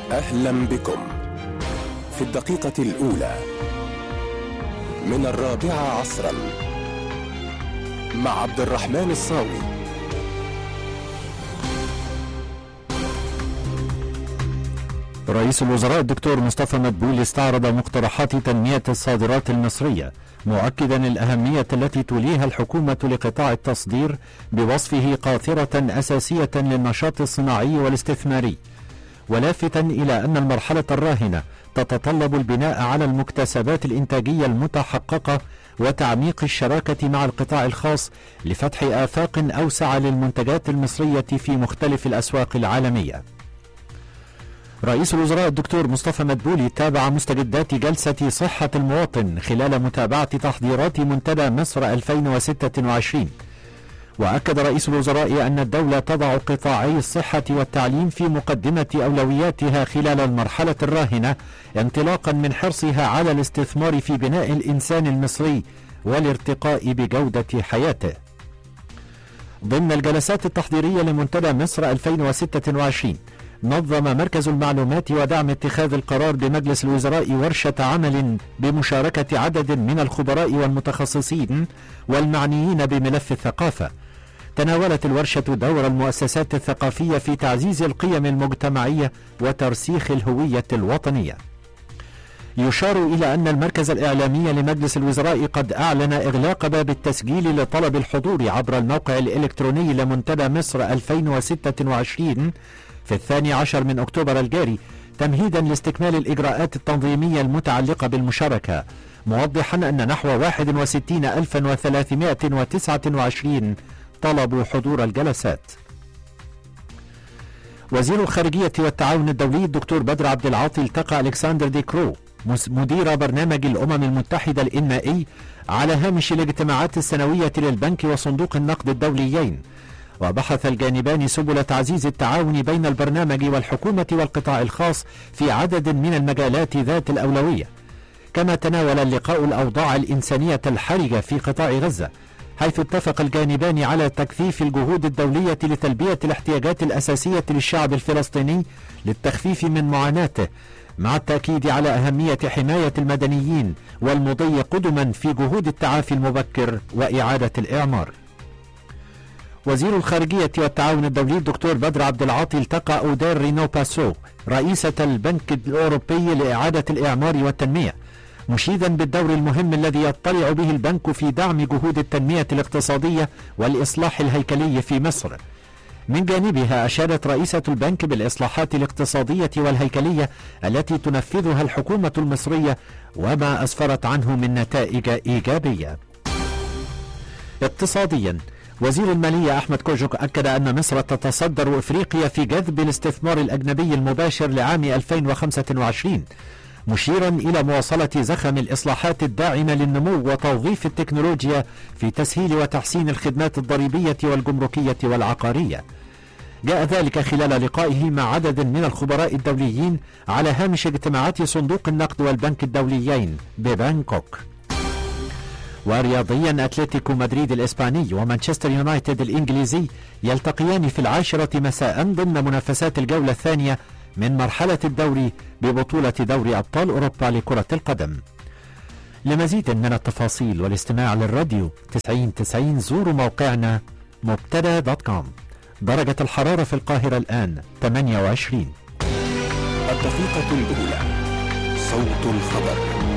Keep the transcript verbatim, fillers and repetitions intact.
أهلا بكم في الدقيقة الأولى من الرابعة عصرا مع عبد الرحمن الصاوي. رئيس الوزراء الدكتور مصطفى مدبولي استعرض مقترحات تنمية الصادرات المصرية، مؤكدا الأهمية التي توليها الحكومة لقطاع التصدير بوصفه قاطرة أساسية للنشاط الصناعي والاستثماري، ولافتا إلى أن المرحلة الراهنة تتطلب البناء على المكتسبات الإنتاجية المتحققة وتعميق الشراكة مع القطاع الخاص لفتح آفاق أوسع للمنتجات المصرية في مختلف الأسواق العالمية. رئيس الوزراء الدكتور مصطفى مدبولي تابع مستجدات جلسة صحة المواطن خلال متابعة تحضيرات منتدى مصر ألفين وستة وعشرين، وأكد رئيس الوزراء أن الدولة تضع قطاعي الصحة والتعليم في مقدمة أولوياتها خلال المرحلة الراهنة، انطلاقا من حرصها على الاستثمار في بناء الإنسان المصري والارتقاء بجودة حياته. ضمن الجلسات التحضيرية لمنتدى مصر ألفين وستة وعشرين، نظم مركز المعلومات ودعم اتخاذ القرار بمجلس الوزراء ورشة عمل بمشاركة عدد من الخبراء والمتخصصين والمعنيين بملف الثقافة. تناولت الورشة دور المؤسسات الثقافية في تعزيز القيم المجتمعية وترسيخ الهوية الوطنية. يشار إلى أن المركز الإعلامي لمجلس الوزراء قد أعلن إغلاق باب التسجيل لطلب الحضور عبر الموقع الإلكتروني لمنتدى مصر ألفين وستة وعشرين في الثاني عشر من أكتوبر الجاري، تمهيدا لاستكمال الإجراءات التنظيمية المتعلقة بالمشاركة، موضحا أن نحو واحد وستين ألفا وثلاثمائة وتسعة وعشرين طلبوا حضور الجلسات. وزير الخارجية والتعاون الدولي الدكتور بدر عبد العاطي التقى ألكسندر دي كرو مدير برنامج الأمم المتحدة الإنمائي على هامش الاجتماعات السنوية للبنك وصندوق النقد الدوليين، وبحث الجانبان سبل تعزيز التعاون بين البرنامج والحكومة والقطاع الخاص في عدد من المجالات ذات الأولوية. كما تناول اللقاء الأوضاع الإنسانية الحرجة في قطاع غزة، حيث اتفق الجانبان على تكثيف الجهود الدولية لتلبية الاحتياجات الأساسية للشعب الفلسطيني للتخفيف من معاناته، مع التأكيد على أهمية حماية المدنيين والمضي قدما في جهود التعافي المبكر وإعادة الإعمار. وزير الخارجية والتعاون الدولي الدكتور بدر عبد العاطي التقى أودير رينو باسو رئيسة البنك الأوروبي لإعادة الإعمار والتنمية، مشيدا بالدور المهم الذي يطلع به البنك في دعم جهود التنمية الاقتصادية والإصلاح الهيكلي في مصر. من جانبها أشارت رئيسة البنك بالإصلاحات الاقتصادية والهيكلية التي تنفذها الحكومة المصرية وما أسفرت عنه من نتائج إيجابية. اقتصاديا، وزير المالية أحمد كوجك أكد أن مصر تتصدر إفريقيا في جذب الاستثمار الأجنبي المباشر لعام ألفين وخمسة وعشرين، مشيرا إلى مواصلة زخم الإصلاحات الداعمة للنمو وتوظيف التكنولوجيا في تسهيل وتحسين الخدمات الضريبية والجمركية والعقارية. جاء ذلك خلال لقائه مع عدد من الخبراء الدوليين على هامش اجتماعات صندوق النقد والبنك الدوليين ببانكوك. ورياضيا، أتلتيكو مدريد الإسباني ومانشستر يونايتد الإنجليزي يلتقيان في العاشرة مساء ضمن منافسات الجولة الثانية من مرحلة الدوري ببطولة دوري أبطال أوروبا لكرة القدم. لمزيد من التفاصيل والاستماع للراديو تسعين تسعين زوروا موقعنا مبتدا دوت كوم. درجة الحرارة في القاهرة الآن ثمانية وعشرين. الدقيقة الأولى، صوت الخبر.